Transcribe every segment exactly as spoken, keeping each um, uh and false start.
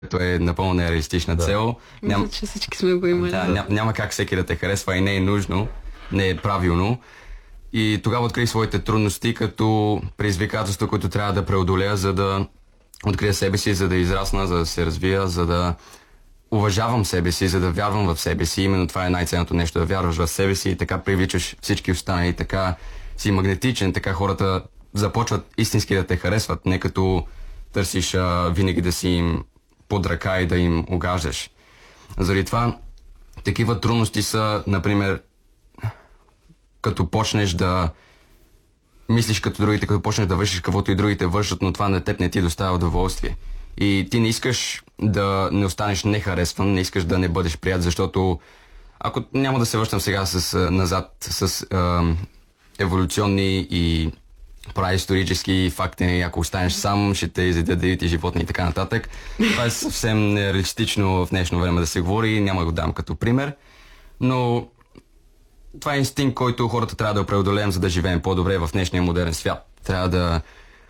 което е напълно нереалистична Да. цел. Мисля, че всички сме го имали. Да, ням, няма как всеки да те харесва и не е нужно, не е правилно. И тогава открих своите трудности като предизвикателство, което трябва да преодолея, за да открия себе си, за да израсна, за да се развия, за да уважавам себе си, за да вярвам в себе си. Именно това е най-ценното нещо, да вярваш в себе си и така привличаш всички останали, така си магнетичен, така хората започват истински да те харесват, не като търсиш а, винаги да си им под ръка и да им угаждаш. Заради това такива трудности са, например, като почнеш да мислиш като другите, като почнеш да вършиш каквото и другите вършат, но това на теб не ти доставя удоволствие. И ти не искаш да не останеш нехаресван, не искаш да не бъдеш прият, защото ако няма да се връщам сега с, назад с а, еволюционни и праисторически факти, ако останеш сам, ще те изядат дивите животни и така нататък. Това е съвсем нереалистично в днешно време да се говори, няма го дам като пример, но това е инстинкт, който хората трябва да преодолеем, за да живеем по-добре в днешния модерен свят. Трябва да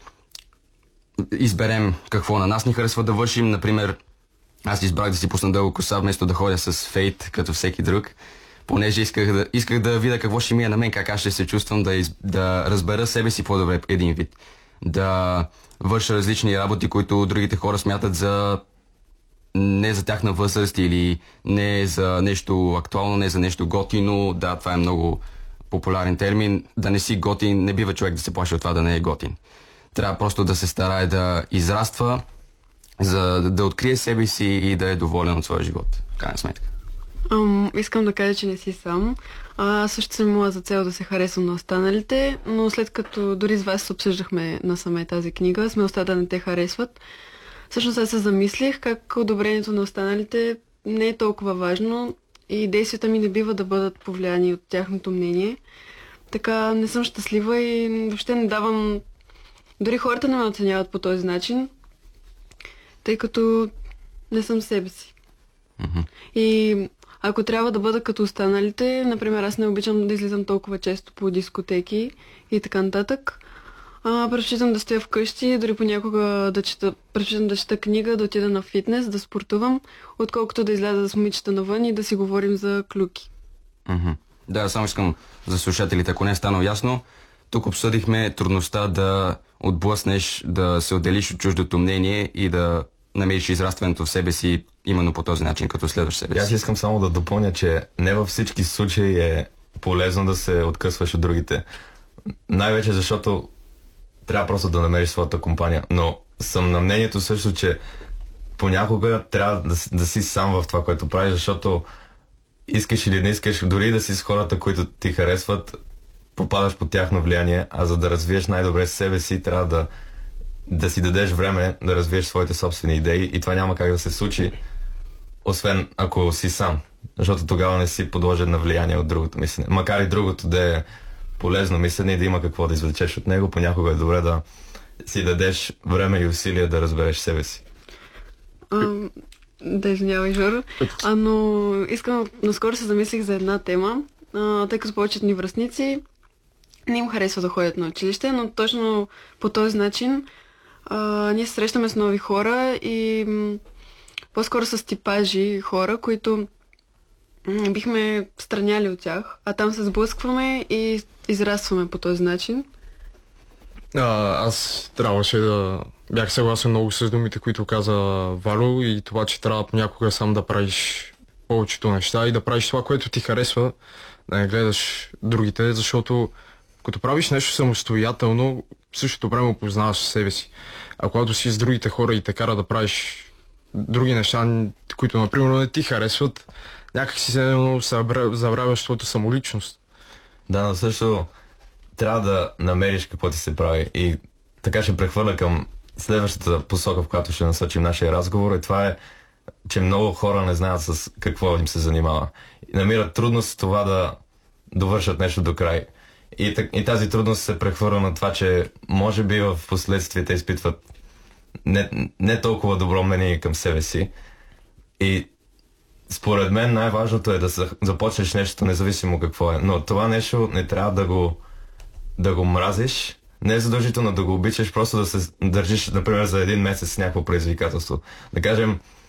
изберем какво на нас ни харесва да вършим. Например, аз избрах да си пусна дълго коса, вместо да ходя с фейт, като всеки друг, понеже исках да, исках да видя какво ще ми е на мен, как аз ще се чувствам, да, из, да разбера себе си по-добре един вид. Да върша различни работи, които другите хора смятат за не за тяхна възраст или не за нещо актуално, не за нещо готино. Да, това е много популярен термин. Да не си готин, не бива човек да се плаши от това да не е готин. Трябва просто да се старае да израства, за да открие себе си и да е доволен от своя живот. В крайна сметка. Um, искам да кажа, че не си сам. А, също съм имала за цел да се харесвам на останалите, но след като дори с вас обсъждахме насаме тази книга, смелостта да не те харесват, всъщност аз се замислих как одобрението на останалите не е толкова важно и действията ми не бива да бъдат повлияни от тяхното мнение. Така не съм щастлива и въобще не давам... Дори хората не ме оценяват по този начин, тъй като не съм себе си. Mm-hmm. И ако трябва да бъда като останалите, например, аз не обичам да излизам толкова често по дискотеки и така нататък. А, предпочитам да стоя вкъщи, дори понякога да чета, предпочитам да чета книга, да отида на фитнес, да спортувам, отколкото да изляза с момичета навън и да си говорим за клюки. Mm-hmm. Да, само искам за слушателите, ако не е станало ясно, тук обсъдихме трудността да отблъснеш, да се отделиш от чуждото мнение и да намериш израстването в себе си именно по този начин, като следваш себе си. Аз искам само да допълня, че не във всички случаи е полезно да се откъсваш от другите. Най-вече защото трябва просто да намериш своята компания. Но съм на мнението също, че понякога трябва да, да си сам в това, което правиш, защото искаш или не искаш, дори да си с хората, които ти харесват, попадаш под тяхно влияние, а за да развиеш най-добре себе си, трябва да, да си дадеш време да развиеш своите собствени идеи и това няма как да се случи, освен ако си сам, защото тогава не си подложен на влияние от другото мислене. Макар и другото да е полезно мислене и да има какво да извлечеш от него, понякога е добре да си дадеш време и усилия да разбереш себе си. А, да, извинявай, Жоро. А, но искам, наскоро се замислих за една тема, а, тъй като повечето ни връстници не им харесва да ходят на училище, но точно по този начин а, ние се срещаме с нови хора и м, по-скоро с типажи хора, които м, бихме страняли от тях, а там се сблъскваме и израстваме по този начин. А, аз трябваше да бях съгласен много с думите, които каза Валю и това, че трябва понякога сам да правиш повечето неща и да правиш това, което ти харесва, да не гледаш другите, защото като правиш нещо самостоятелно, в същото време опознаваш себе си. А когато си с другите хора и те кара да правиш други неща, които, например, не ти харесват, някак си се забравяш твоята самоличност. Да, но също трябва да намериш какво ти се прави и така ще прехвърля към следващата посока, в която ще насочим нашия разговор и това е, че много хора не знаят с какво им се занимава. И намират трудност с това да довършат нещо до край. И, и тази трудност се прехвърля на това, че може би в последствие те изпитват не, не толкова добро мнение към себе си. И според мен най-важното е да започнеш нещо, независимо какво е. Но това нещо не трябва да го, да го мразиш. Не е задължително да го обичаш, просто да се държиш, например, за един месец с някакво предизвикателство. Да кажем,